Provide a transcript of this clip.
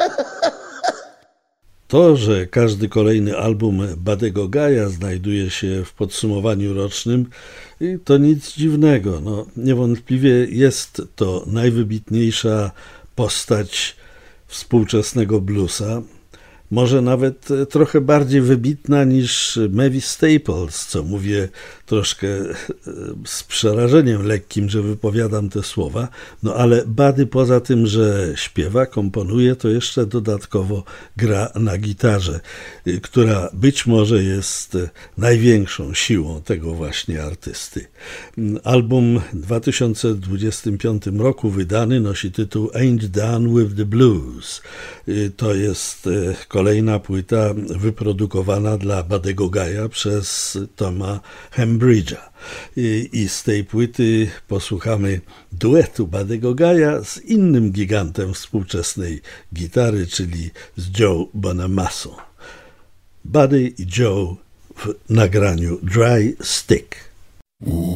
To, że każdy kolejny album Buddy'ego Guy'a znajduje się w podsumowaniu rocznym, to nic dziwnego. No, niewątpliwie jest to najwybitniejsza postać współczesnego bluesa. Może nawet trochę bardziej wybitna niż Mavis Staples, co mówię troszkę z przerażeniem lekkim, że wypowiadam te słowa. No ale Buddy poza tym, że śpiewa, komponuje, to jeszcze dodatkowo gra na gitarze, która być może jest największą siłą tego właśnie artysty. Album w 2025 roku wydany nosi tytuł Ain't Done with the Blues. To jest kolejna płyta wyprodukowana dla Buddy'ego Guy'a przez Toma Hembridge'a. I z tej płyty posłuchamy duetu Buddy'ego Guy'a z innym gigantem współczesnej gitary, czyli z Joe Bonamassa. Buddy i Joe w nagraniu Dry Stick.